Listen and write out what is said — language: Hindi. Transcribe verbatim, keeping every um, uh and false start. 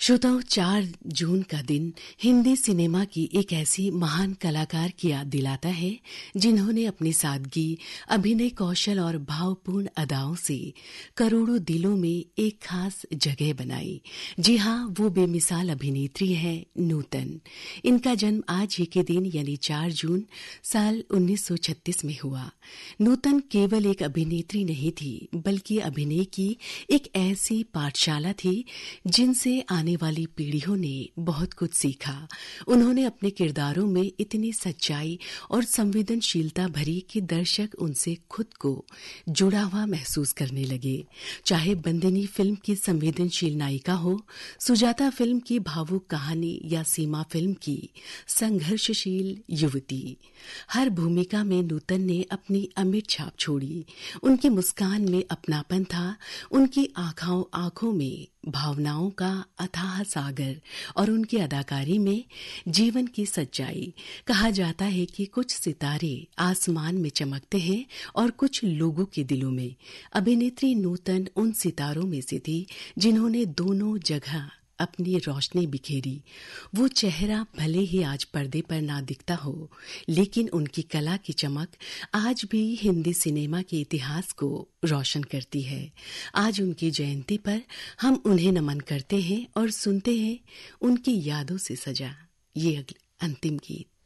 श्रोताओं, चार जून का दिन हिंदी सिनेमा की एक ऐसी महान कलाकार की याद दिलाता है जिन्होंने अपनी सादगी, अभिनय कौशल और भावपूर्ण अदाओं से करोड़ों दिलों में एक खास जगह बनाई। जी हाँ, वो बेमिसाल अभिनेत्री है नूतन। इनका जन्म आज ही के दिन यानी चार जून साल उन्नीस सौ छत्तीस में हुआ। नूतन केवल एक अभिनेत्री नहीं थी, बल्कि अभिनय की एक ऐसी पाठशाला थी जिनसे आने वाली पीढ़ियों ने बहुत कुछ सीखा। उन्होंने अपने किरदारों में इतनी सच्चाई और संवेदनशीलता भरी कि दर्शक उनसे खुद को जुड़ा हुआ महसूस करने लगे। चाहे बंदिनी फिल्म की संवेदनशील नायिका हो, सुजाता फिल्म की भावुक कहानी या सीमा फिल्म की संघर्षशील युवती, हर भूमिका में नूतन ने अपनी अमिट छाप छोड़ी। उनकी मुस्कान में अपनापन था, उनकी आंखों आंखों में भावनाओं का अथाह सागर और उनकी अदाकारी में जीवन की सच्चाई। कहा जाता है कि कुछ सितारे आसमान में चमकते हैं और कुछ लोगों के दिलों में। अभिनेत्री नूतन उन सितारों में से थी जिन्होंने दोनों जगह अपनी रोशनी बिखेरी। वो चेहरा भले ही आज पर्दे पर ना दिखता हो, लेकिन उनकी कला की चमक आज भी हिंदी सिनेमा के इतिहास को रोशन करती है। आज उनकी जयंती पर हम उन्हें नमन करते हैं और सुनते हैं उनकी यादों से सजा ये अंतिम गीत।